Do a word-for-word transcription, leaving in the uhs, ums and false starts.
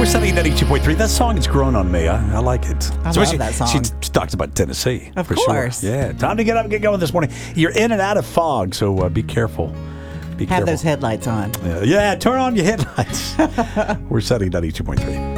we're setting ninety-two point three. That song has grown on me. I, I like it. I Especially, love that song. She talks about Tennessee. Of for course. Sure. Yeah. Time to get up and get going this morning. You're in and out of fog, so uh, be careful. Be Have careful. those headlights on. Yeah, yeah, turn on your headlights. We're setting ninety-two point three.